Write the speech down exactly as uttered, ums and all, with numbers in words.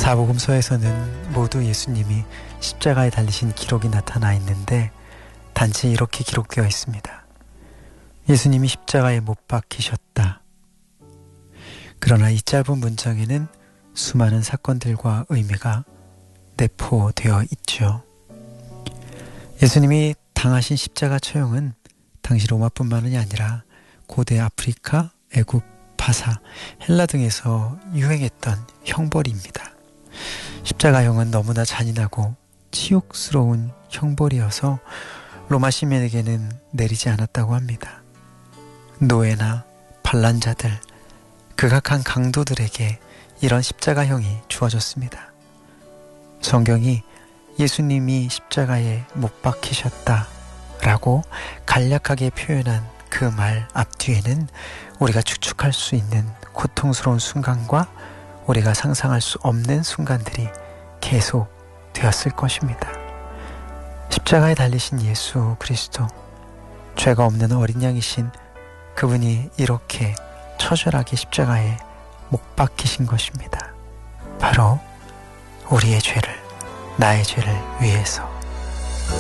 사복음서에서는 모두 예수님이 십자가에 달리신 기록이 나타나 있는데 단지 이렇게 기록되어 있습니다. 예수님이 십자가에 못 박히셨다. 그러나 이 짧은 문장에는 수많은 사건들과 의미가 내포되어 있죠. 예수님이 당하신 십자가 처형은 당시 로마뿐만이 아니라 고대 아프리카, 애굽, 바사, 헬라 등에서 유행했던 형벌입니다. 십자가형은 너무나 잔인하고 치욕스러운 형벌이어서 로마 시민에게는 내리지 않았다고 합니다. 노예나 반란자들, 극악한 강도들에게 이런 십자가형이 주어졌습니다. 성경이 예수님이 십자가에 못 박히셨다 라고 간략하게 표현한 그 말 앞뒤에는 우리가 추측할 수 있는 고통스러운 순간과 우리가 상상할 수 없는 순간들이 계속 되었을 것입니다. 십자가에 달리신 예수 그리스도, 죄가 없는 어린 양이신 그분이 이렇게 처절하게 십자가에 못 박히신 것입니다. 바로 우리의 죄를, 나의 죄를 위해서.